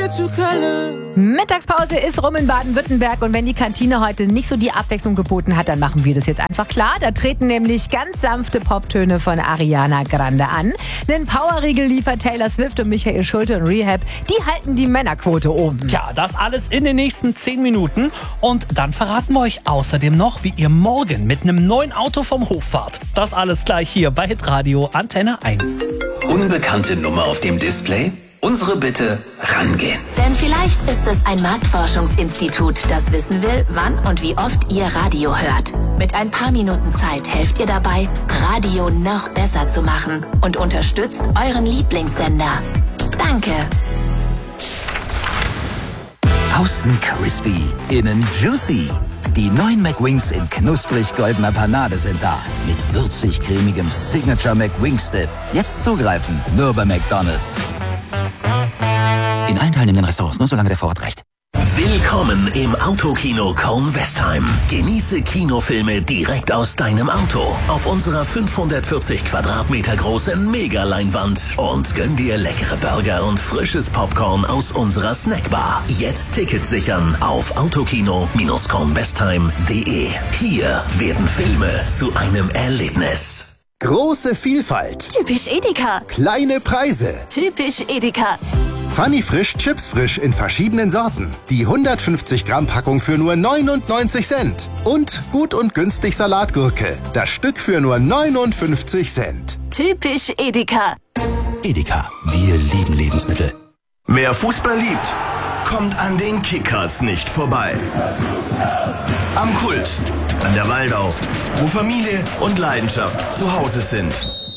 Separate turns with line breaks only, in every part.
Mittagspause ist rum in Baden-Württemberg und wenn die Kantine heute nicht so die Abwechslung geboten hat, dann machen wir das jetzt einfach klar. Da treten nämlich ganz sanfte Poptöne von Ariana Grande an. Einen Powerriegel liefert Taylor Swift und Michael Schulte und Rehab. Die halten die Männerquote oben.
Tja, das alles in den nächsten 10 Minuten. Und dann verraten wir euch außerdem noch, wie ihr morgen mit einem neuen Auto vom Hof fahrt. Das alles gleich hier bei Hitradio Antenne 1.
Unbekannte Nummer auf dem Display? Unsere Bitte, rangehen.
Denn vielleicht ist es ein Marktforschungsinstitut, das wissen will, wann und wie oft ihr Radio hört. Mit ein paar Minuten Zeit helft ihr dabei, Radio noch besser zu machen und unterstützt euren Lieblingssender. Danke.
Außen crispy, innen juicy. Die neuen McWings in knusprig goldener Panade sind da. Mit würzig-cremigem Signature McWings-Dip. Jetzt zugreifen, nur bei McDonald's. In allen teilnehmenden Restaurants, nur solange der Vorrat reicht.
Willkommen im Autokino Köln-Westheim. Genieße Kinofilme direkt aus deinem Auto auf unserer 540 Quadratmeter großen Mega-Leinwand und gönn dir leckere Burger und frisches Popcorn aus unserer Snackbar. Jetzt Tickets sichern auf autokino-kölnwestheim.de. Hier werden Filme zu einem Erlebnis.
Große Vielfalt.
Typisch Edeka.
Kleine Preise.
Typisch Edeka.
Funny Frisch Chips Frisch in verschiedenen Sorten. Die 150 Gramm Packung für nur 99 Cent. Und gut und günstig Salatgurke. Das Stück für nur 59 Cent.
Typisch Edeka.
Edeka, wir lieben Lebensmittel.
Wer Fußball liebt, kommt an den Kickers nicht vorbei. Am Kult, an der Waldau, wo Familie und Leidenschaft zu Hause sind.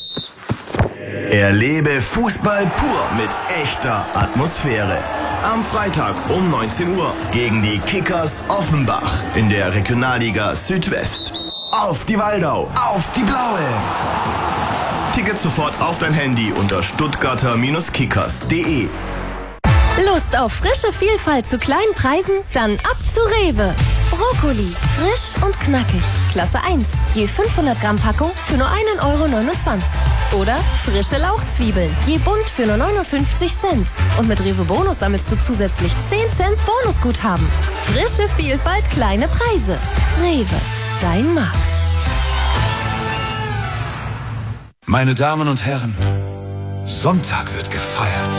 Erlebe Fußball pur mit echter Atmosphäre. Am Freitag um 19 Uhr gegen die Kickers Offenbach in der Regionalliga Südwest. Auf die Waldau, auf die Blaue! Tickets sofort auf dein Handy unter stuttgarter-kickers.de.
Lust auf frische Vielfalt zu kleinen Preisen? Dann ab zu Rewe. Brokkoli, frisch und knackig. Klasse 1, je 500 Gramm Packung für nur 1,29 €. Oder frische Lauchzwiebeln, je bunt für nur 59 Cent. Und mit Rewe Bonus sammelst du zusätzlich 10 Cent Bonusguthaben. Frische Vielfalt, kleine Preise. Rewe, dein Markt.
Meine Damen und Herren, Sonntag wird gefeiert.